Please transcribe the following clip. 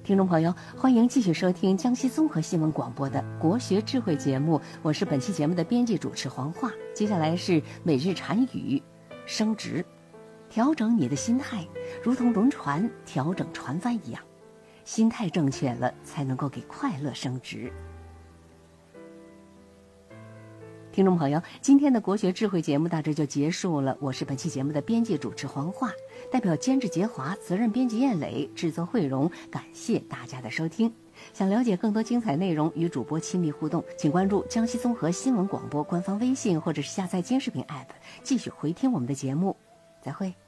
听众朋友，欢迎继续收听江西综合新闻广播的国学智慧节目，我是本期节目的编辑主持黄华。接下来是每日禅语，升职。调整你的心态，如同轮船调整船帆一样，心态正确了，才能够给快乐升职。听众朋友，今天的国学智慧节目到这就结束了。我是本期节目的编辑主持黄华，代表监制杰华、责任编辑燕磊、制作慧荣，感谢大家的收听。想了解更多精彩内容，与主播亲密互动，请关注江西综合新闻广播官方微信，或者是下载监视屏 App， 继续回听我们的节目。再会。